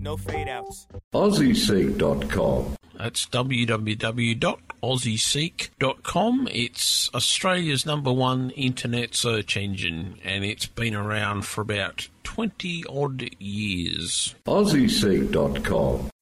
no fade outs. AussieSeek.com. That's www.aussieseek.com. It's Australia's #1 internet search engine, and it's been around for about 20-odd years. AussieSeek.com.